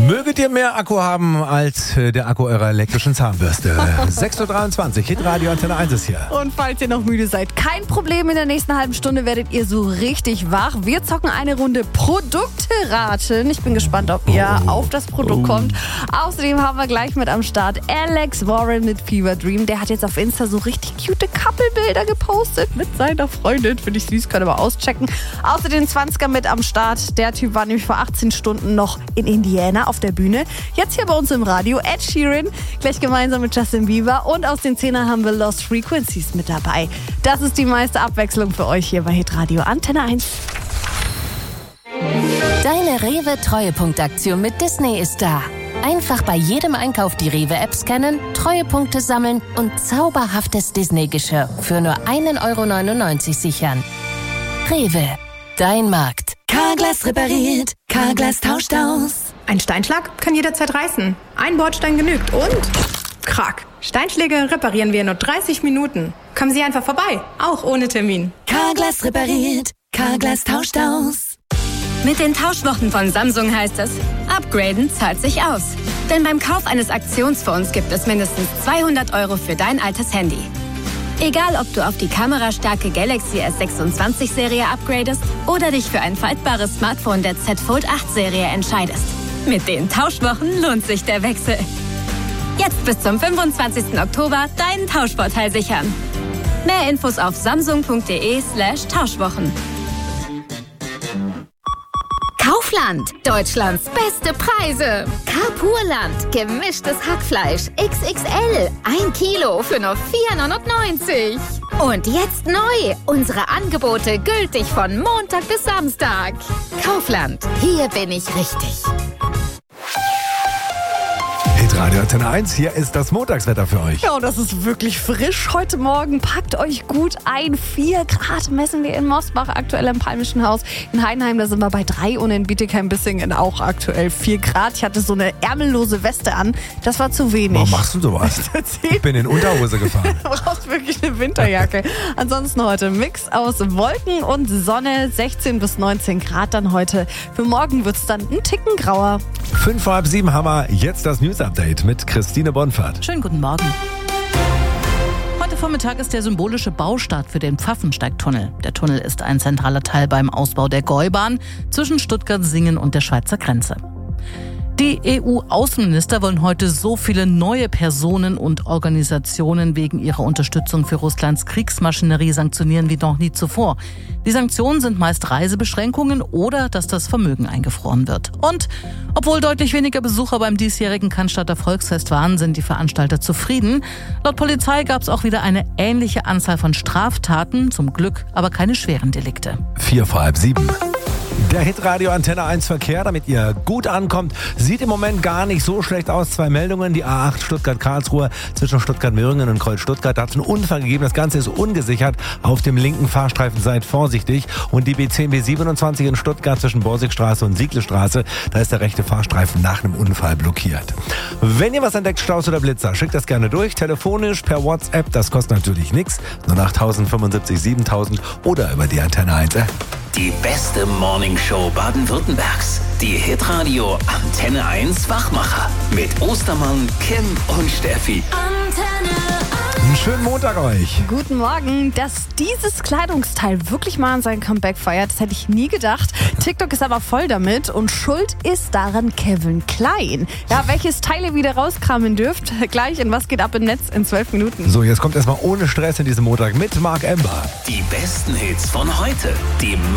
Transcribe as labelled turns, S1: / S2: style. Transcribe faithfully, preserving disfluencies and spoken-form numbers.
S1: Möget ihr mehr Akku haben als äh, der Akku eurer elektrischen Zahnbürste? sechs Uhr dreiundzwanzig, Hitradio Antenne eins ist hier.
S2: Und falls ihr noch müde seid, kein Problem, in der nächsten halben Stunde werdet ihr so richtig wach. Wir zocken eine Runde Produkte raten. Ich bin gespannt, ob ihr
S1: Oh.
S2: auf das Produkt
S1: Oh.
S2: kommt. Außerdem haben wir gleich mit am Start Alex Warren mit Fever Dream. Der hat jetzt auf Insta so richtig cute Couple-Bilder gepostet mit seiner Freundin. Finde ich süß, könnt ihr mal auschecken. Außerdem zwanziger mit am Start. Der Typ war nämlich vor achtzehn Stunden noch in Indiana auf der Bühne. Jetzt hier bei uns im Radio Ed Sheeran, gleich gemeinsam mit Justin Bieber. Und aus den Zehnern haben wir Lost Frequencies mit dabei. Das ist die meiste Abwechslung für euch hier bei Hitradio Antenne eins.
S3: Deine Rewe-Treuepunktaktion mit Disney ist da. Einfach bei jedem Einkauf die Rewe-App scannen, Treuepunkte sammeln und zauberhaftes Disney-Geschirr für nur ein Euro neunundneunzig sichern. Rewe, dein Markt.
S4: Carglass repariert, Carglass tauscht aus.
S5: Ein Steinschlag kann jederzeit reißen. Ein Bordstein genügt und krack. Steinschläge reparieren wir in nur dreißig Minuten. Kommen Sie einfach vorbei, auch ohne Termin.
S4: Carglass repariert, Carglass tauscht aus.
S6: Mit den Tauschwochen von Samsung heißt es, upgraden zahlt sich aus. Denn beim Kauf eines Aktionsphones gibt es mindestens zweihundert Euro für dein altes Handy. Egal, ob du auf die kamerastarke Galaxy S sechsundzwanzig Serie upgradest oder dich für ein faltbares Smartphone der Z Fold acht Serie entscheidest. Mit den Tauschwochen lohnt sich der Wechsel. Jetzt bis zum fünfundzwanzigsten Oktober deinen Tauschvorteil sichern. Mehr Infos auf samsung.de slash Tauschwochen.
S3: Kaufland, Deutschlands beste Preise. Carpurland, gemischtes Hackfleisch X X L, ein Kilo für nur vier neunundneunzig. Und jetzt neu, unsere Angebote gültig von Montag bis Samstag. Kaufland, hier bin ich richtig.
S1: Hitradio Antenne eins, hier ist das Montagswetter für euch.
S2: Ja, und das ist wirklich frisch heute Morgen. Packt euch gut ein. vier Grad messen wir in Mosbach, aktuell im Palmischen Haus. In Heidenheim, da sind wir bei drei und in Bietigheim-Bissingen auch aktuell vier Grad. Ich hatte so eine ärmellose Weste an. Das war zu wenig.
S1: Warum machst du sowas? Ich bin in Unterhose gefahren.
S2: Du brauchst wirklich eine Winterjacke. Ansonsten heute Mix aus Wolken und Sonne. sechzehn bis neunzehn Grad dann heute. Für morgen wird es dann ein Ticken grauer.
S1: Fünf vor halb sieben haben wir jetzt das News-Update mit Christine Bonfahrt.
S7: Schönen guten Morgen. Heute Vormittag ist der symbolische Baustart für den Pfaffensteigtunnel. Der Tunnel ist ein zentraler Teil beim Ausbau der Gäubahn zwischen Stuttgart-Singen und der Schweizer Grenze. Die E U-Außenminister wollen heute so viele neue Personen und Organisationen wegen ihrer Unterstützung für Russlands Kriegsmaschinerie sanktionieren wie noch nie zuvor. Die Sanktionen sind meist Reisebeschränkungen oder dass das Vermögen eingefroren wird. Und obwohl deutlich weniger Besucher beim diesjährigen Cannstatter Volksfest waren, sind die Veranstalter zufrieden. Laut Polizei gab es auch wieder eine ähnliche Anzahl von Straftaten, zum Glück aber keine schweren Delikte.
S1: Vier vor halb sieben. Der Hitradio Antenne eins Verkehr, damit ihr gut ankommt, sieht im Moment gar nicht so schlecht aus. Zwei Meldungen, die A acht Stuttgart-Karlsruhe zwischen Stuttgart-Möhringen und Kreuz-Stuttgart hat es einen Unfall gegeben. Das Ganze ist ungesichert. Auf dem linken Fahrstreifen seid vorsichtig. Und die B zehn B siebenundzwanzig in Stuttgart zwischen Borsigstraße und Sieglestraße, da ist der rechte Fahrstreifen nach einem Unfall blockiert. Wenn ihr was entdeckt, Staus oder Blitzer, schickt das gerne durch. Telefonisch, per WhatsApp, das kostet natürlich nichts. Nur nach tausendfünfundsiebzig, siebentausend oder über die Antenne eins App.
S8: Die beste Morningshow Baden-Württembergs. Die Hitradio Antenne eins Wachmacher. Mit Ostermann, Kim und Steffi.
S4: Antenne
S1: Einen schönen Montag euch.
S2: Guten Morgen. Dass dieses Kleidungsteil wirklich mal an sein Comeback feiert, das hätte ich nie gedacht. TikTok ist aber voll damit und schuld ist daran Kevin Klein. Ja, welches Teil ihr wieder rauskramen dürft, gleich in Was geht ab im Netz in zwölf Minuten.
S1: So, jetzt kommt erstmal ohne Stress in diesem Montag mit Marc Ember.
S8: Die besten Hits von heute. Die